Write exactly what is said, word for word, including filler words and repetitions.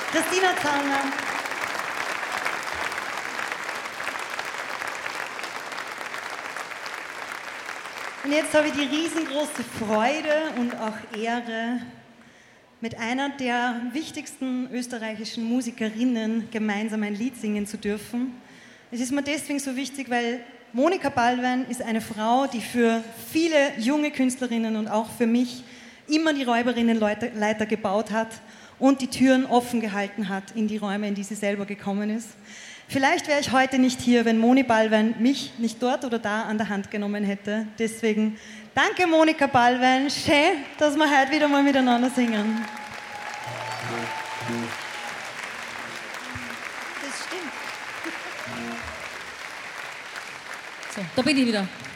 Christina Zahner. Und jetzt habe ich die riesengroße Freude und auch Ehre, mit einer der wichtigsten österreichischen Musikerinnen gemeinsam ein Lied singen zu dürfen. Es ist mir deswegen so wichtig, weil Monika Ballwein ist eine Frau, die für viele junge Künstlerinnen und auch für mich immer die Räuberinnenleiter gebaut hat und die Türen offen gehalten hat in die Räume, in die sie selber gekommen ist. Vielleicht wäre ich heute nicht hier, wenn Moni Ballwein mich nicht dort oder da an der Hand genommen hätte. Deswegen danke Monika Ballwein, schön, dass wir heute wieder mal miteinander singen. Das stimmt. So, da bin ich wieder.